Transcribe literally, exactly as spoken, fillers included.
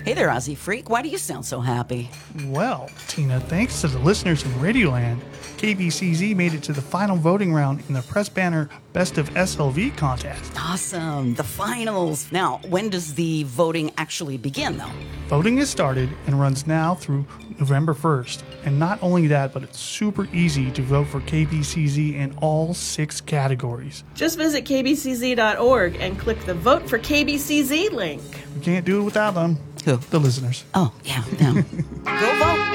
Hey there, Aussie Freak. Why do you sound so happy? Well, Tina, thanks to the listeners in Radioland, K B C Z made it to the final voting round in the Press Banner Best of S L V contest. Awesome. The finals. Now, when does the voting actually begin, though? Voting has started and runs now through November first. And not only that, but it's super easy to vote for K B C Z in all six categories. Just visit k b c z dot org and click the Vote for K B C Z link. We can't do it without them. Who? The listeners. Oh, yeah, them. Go vote.